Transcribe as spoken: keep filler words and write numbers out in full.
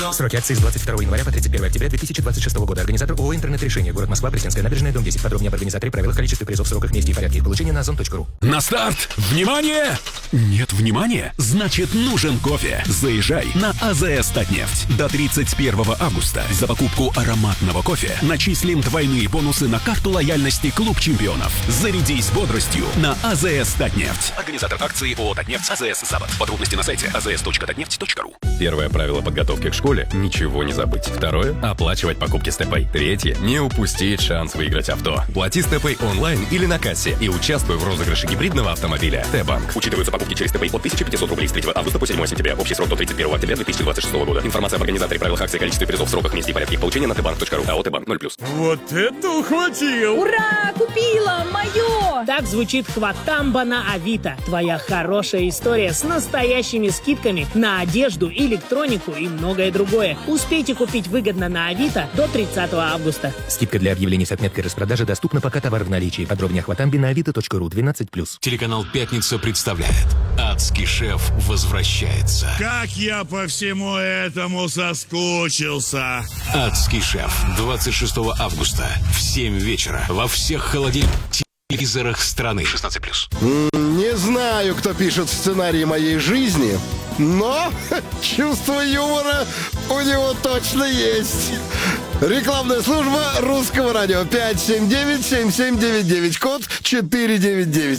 Сроки акции с двадцать второго января по тридцать первое октября две тысячи двадцать шестого года. Организатор ООО «Интернет-решение». Город Москва, Пресненская набережная, дом десять. Подробнее об организаторе, правилах, количестве призов, сроках, месте и порядке их получения на озон точка ру. На старт! Внимание! Нет внимания? Значит, нужен кофе. Заезжай на АЗС «Татнефть». До тридцать первого августа за покупку ароматного кофе начислим двойные бонусы на карту лояльности «Клуб чемпионов». Зарядись бодростью на АЗС «Татнефть». Организатор акции ООО «Татнефть» АЗС «Запад». Подробности на сайте а зэ эс точка татнефть точка ру. Первое правило подготовки к школе – ничего не забыть. Второе – оплачивать покупки с ТПay. Третье – не упустить шанс выиграть авто. Плати с ТПay онлайн или на кассе и участвуй в розыгрыше гибридного автомобиля. Т-банк. Учитываются покупки через ТПay от тысяча пятьсот рублей с третьего августа по седьмое сентября. Общий срок до тридцать первого октября две тысячи двадцать шестого года. Информация об организаторе, правилах акции, количестве призов, сроках, месте и порядке их получения на тэ банк точка ру. АО «Т-банк» ноль плюс. Вот это ухватил! Ура! Купила! Мое! Так звучит хватамба на Авито. Твоя хорошая история с настоящими скидками на одежду, электронику и многое другое. Успейте купить выгодно на Авито до тридцатого августа. Скидка для объявлений с отметкой распродажи доступна, пока товар в наличии. Подробнее о хватамбе на авито точка ру. двенадцать плюс. Телеканал «Пятница» представляет: Адский шеф возвращается. Как я по всему этому соскучился. Адский шеф. двадцать шестого августа в семь вечера во всех холодильниках. Телевизорах страны. шестнадцать плюс. Не знаю, кто пишет сценарий моей жизни, но чувство юмора у него точно есть. Рекламная служба Русского радио. пять семь девять семь семь девять девять, код четыре девять девять.